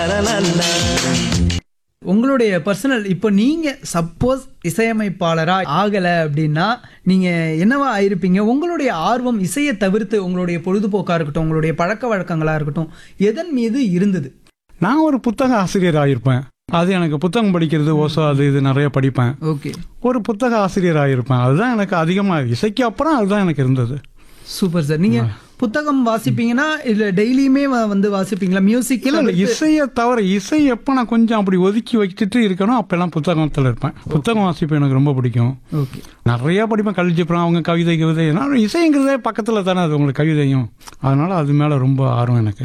உங்களுடைய பர்சனல் இப்போ நீங்க சப்போஸ் இசையமைப்பாளரா ஆகல அப்படின்னா நீங்க என்னவா ஆயிருப்பீங்க? உங்களுடைய ஆர்வம் இசையை தவிர்த்து உங்களுடைய பொழுதுபோக்கா இருக்கட்டும், உங்களுடைய பழக்க வழக்கங்களா இருக்கட்டும், எதன் மீது இருந்தது? நான் ஒரு புத்தக ஆசிரியர் ஆகியிருப்பேன். அது எனக்கு புத்தகம் படிக்கிறது ஓசோ அது இது நிறைய படிப்பேன். ஓகே, ஒரு புத்தக ஆசிரியர் ஆகியிருப்பேன். அதுதான் எனக்கு அதிகமாக இசைக்கு அப்புறம் அதுதான் எனக்கு இருந்தது. Super sir. நீங்க புத்தகம் வாசிப்பீங்கன்னா இல்ல டெய்லியுமே வந்து வாசிப்பீங்களா? மியூசிக் இல்ல இசையை தவிர இசை எப்போ நான் கொஞ்சம் அப்படி ஒதுக்கி வச்சுட்டு இருக்கணும் அப்பெல்லாம் புத்தகத்தில் இருப்பேன். புத்தகம் வாசிப்பு எனக்கு ரொம்ப பிடிக்கும். ஓகே, நிறைய படிப்பேன். கல்ஜிப்புறம் அவங்க கவிதை இசைங்கிறதே பக்கத்தில் தானே அது உங்களுக்கு கவிதையும். அதனால அது மேலே ரொம்ப ஆர்வம் எனக்கு.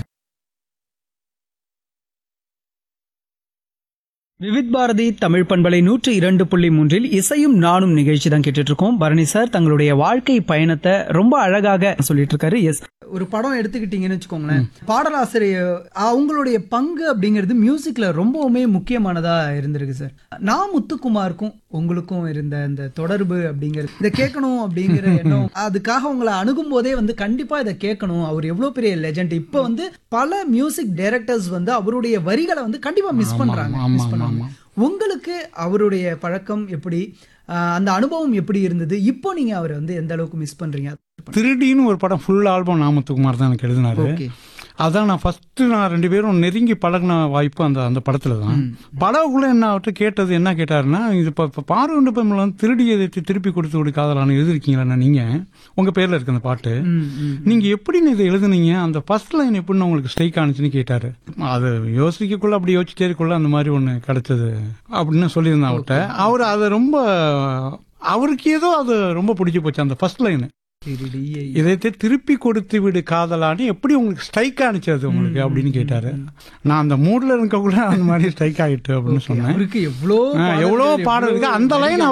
விவித் பாரதி தமிழ் பண்பலை 102.3 இசையும் நானும் நிகழ்ச்சி தான் கேட்டுட்டு இருக்கோம். பரணி சார் தங்களுடைய வாழ்க்கை பயணத்தை ரொம்ப அழகாக சொல்லிட்டு இருக்காரு. எஸ், ஒரு படம் எடுத்துக்கிட்டீங்கன்னு வச்சுக்கோங்களேன், பாடலாசிரியர் அவங்களுடைய பங்கு அப்படிங்கிறது மியூசிக்ல ரொம்பவுமே முக்கியமானதா இருந்திருக்கு சார். நான் முத்துக்குமாருக்கும் உங்களுக்கும் இருந்த அந்த தொடர்பு அப்படிங்கிறது, இதை கேட்கணும் அப்படிங்கிற எண்ணம், அதுக்காக உங்களை அணுகும் போதே வந்து கண்டிப்பா இதை கேட்கணும், அவர் எவ்வளவு பெரிய லெஜண்ட். இப்ப வந்து பல மியூசிக் டைரக்டர்ஸ் வந்து அவருடைய வரிகளை வந்து கண்டிப்பா மிஸ் பண்றாங்க. உங்களுக்கு அவருடைய பழக்கம் எப்படி, அந்த அனுபவம் எப்படி இருந்தது? இப்போ நீங்க அவரை வந்து எந்த அளவுக்கு மிஸ் பண்றீங்க? திருடின்னு ஒரு படம் ஃபுல் ஆல்பம் நாமத்துக்குமார் தான் எனக்கு எழுதினாரு. அதான் நான் ஃபர்ஸ்ட் நான் 2 பேரும் நெருங்கி பழகின வாய்ப்பு அந்த படத்துல தான். படகுள்ள என்ன அவர்கிட்ட கேட்டது என்ன கேட்டாருன்னா, இது இப்போ பார்வண்டு பெண்கள் வந்து திருடியை திருப்பி கொடுத்து ஒரு காதலான்னு எழுதிருக்கீங்களா நீங்க, உங்க பேர்ல இருக்கு அந்த பாட்டு, நீங்க எப்படின்னு இதை எழுதுனீங்க, அந்த ஃபர்ஸ்ட் லைன் எப்படின்னு உங்களுக்கு ஸ்ட்ரைக் ஆனிச்சுன்னு கேட்டாரு. அது யோசிக்கக்குள்ள அப்படி யோசிச்சிட்டே இருக்குள்ள அந்த மாதிரி ஒன்று கிடைச்சது அப்படின்னு சொல்லியிருந்தேன் அவர்கிட்ட. அவர் அதை ரொம்ப அவருக்கு ஏதோ அது ரொம்ப பிடிச்சி போச்சு அந்த ஃபர்ஸ்ட் லைன். இதை திருப்பி கொடுத்து விடு காதலான்னு எப்படி உங்களுக்கு ஸ்ட்ரைக் ஆனிச்சது உங்களுக்கு அப்படின்னு கேட்டாரு. நான் அந்த மூட்ல இருக்கக்குள்ள அந்த மாதிரி ஸ்ட்ரைக் ஆயிட்டு அப்படின்னு சொன்னேன். எவ்வளோ பாடல் இருக்கு அந்த லைன்